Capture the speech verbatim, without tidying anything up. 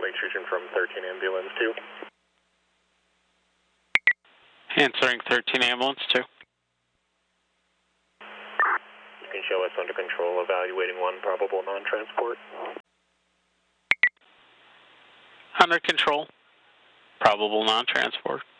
Lake Station from thirteen Ambulance two. Answering thirteen Ambulance two. You can show us under control, evaluating one probable non-transport. Under control, probable non-transport.